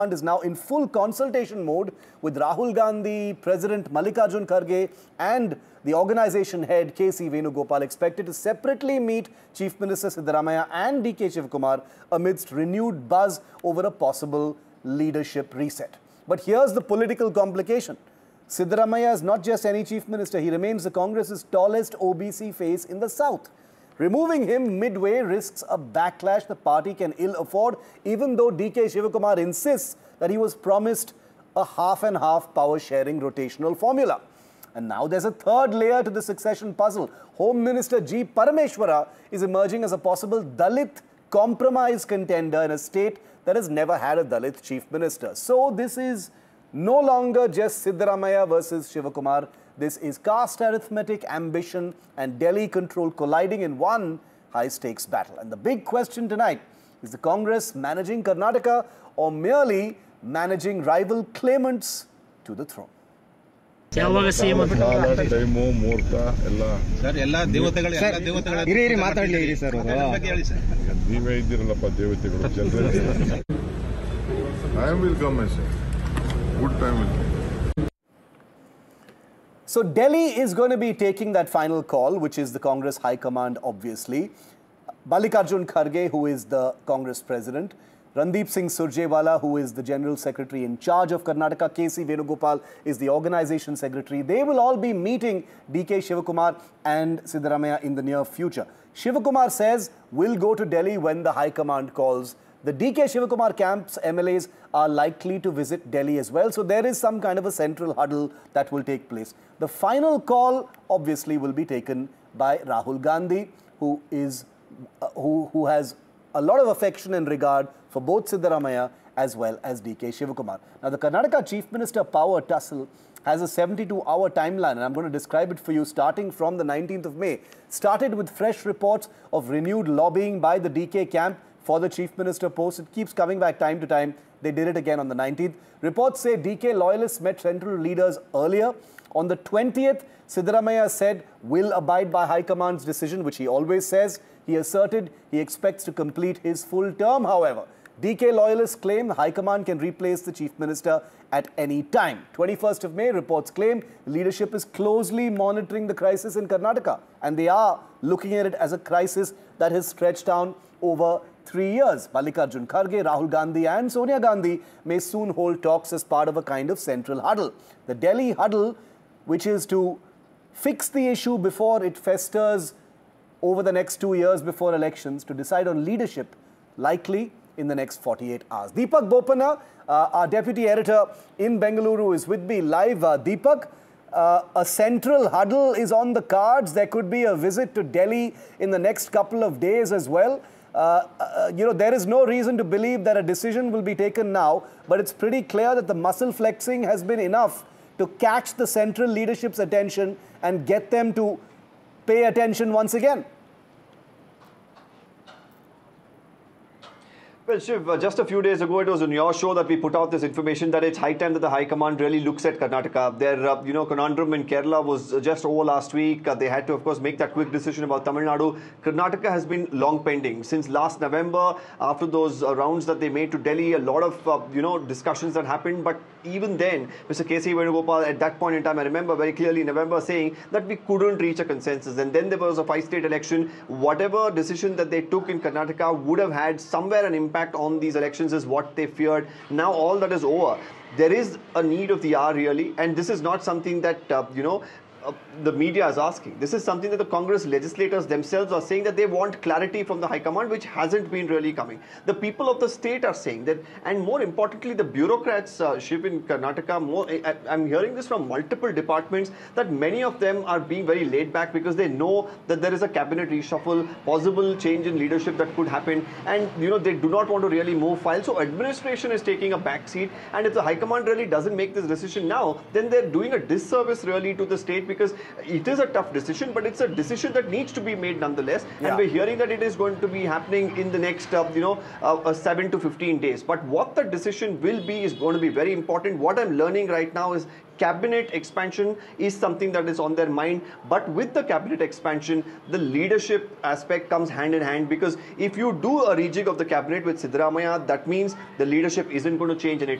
is now in full consultation mode with Rahul Gandhi, President Mallikarjun Kharge and the organization head KC Venugopal expected to separately meet Chief Minister Siddaramaiah and DK Shivakumar amidst renewed buzz over a possible leadership reset. But here's the political complication. Siddaramaiah is not just any Chief Minister, he remains the Congress's tallest OBC face in the South. Removing him midway risks a backlash the party can ill afford, even though DK Shivakumar insists that he was promised a half-and-half power-sharing rotational formula. And now there's a third layer to the succession puzzle. Home Minister G. Parameshwara is emerging as a possible Dalit compromise contender in a state that has never had a Dalit Chief Minister. So this is no longer just Siddaramaiah versus Shivakumar. This is caste arithmetic, ambition and Delhi control colliding in one high-stakes battle. And the big question tonight is the Congress managing Karnataka or merely managing rival claimants to the throne? Time will come, I say. Good time will come. So Delhi is going to be taking that final call, which is the Congress High Command, obviously. Mallikarjun Kharge, who is the Congress President. Randeep Singh Surjewala, who is the General Secretary in charge of Karnataka. KC Venugopal is the Organization Secretary. They will all be meeting DK Shivakumar and Siddaramaiah in the near future. Shivakumar says we'll go to Delhi when the High Command calls. The DK Shivakumar camp's MLAs are likely to visit Delhi as well. So there is some kind of a central huddle that will take place. The final call obviously will be taken by Rahul Gandhi, who has a lot of affection and regard for both Siddaramaiah as well as DK Shivakumar. Now the Karnataka Chief Minister power tussle has a 72-hour timeline, and I'm going to describe it for you starting from the 19th of May. Started with fresh reports of renewed lobbying by the DK camp for the Chief Minister post. It keeps coming back time to time. They did it again on the 19th. Reports say DK loyalists met central leaders earlier. On the 20th, Siddaramaiah said will abide by High Command's decision, which he always says. He asserted he expects to complete his full term, however. DK loyalists claim High Command can replace the Chief Minister at any time. 21st of May, reports claim leadership is closely monitoring the crisis in Karnataka, and they are looking at it as a crisis that has stretched down over 3 years. Mallikarjun Kharge, Rahul Gandhi and Sonia Gandhi may soon hold talks as part of a kind of central huddle. The Delhi huddle, which is to fix the issue before it festers over the next 2 years before elections, to decide on leadership, likely in the next 48 hours. Deepak Bopanna, our deputy editor in Bengaluru, is with me live. Deepak, a central huddle is on the cards. There could be a visit to Delhi in the next couple of days as well. There is no reason to believe that a decision will be taken now, but it's pretty clear that the muscle flexing has been enough to catch the central leadership's attention and get them to pay attention once again. Well, Shiv, just a few days ago, it was on your show that we put out this information that it's high time that the High Command really looks at Karnataka. Their, conundrum in Kerala was just over last week. They had to, of course, make that quick decision about Tamil Nadu. Karnataka has been long pending. Since last November, after those rounds that they made to Delhi, a lot of, discussions that happened. But even then, Mr. KC Venugopal, at that point in time, I remember very clearly in November saying that we couldn't reach a consensus. And then there was a 5-state election. Whatever decision that they took in Karnataka would have had somewhere an impact on these elections is what they feared. Now all that is over. There is a need of the hour really, and this is not something that the media is asking. This is something that the Congress legislators themselves are saying, that they want clarity from the High Command, which hasn't been really coming. The people of the state are saying that, and more importantly, the bureaucrats, Shiv, in Karnataka, I'm hearing this from multiple departments, that many of them are being very laid back because they know that there is a cabinet reshuffle, possible change in leadership that could happen, and they do not want to really move files. So administration is taking a back seat, and if the High Command really doesn't make this decision now, then they're doing a disservice really to the state, because it is a tough decision, but it's a decision that needs to be made nonetheless. Yeah. And we're hearing that it is going to be happening in the next, 7 to 15 days. But what the decision will be is going to be very important. What I'm learning right now is cabinet expansion is something that is on their mind. But with the cabinet expansion, the leadership aspect comes hand in hand, because if you do a rejig of the cabinet with Siddaramaiah, that means the leadership isn't going to change anytime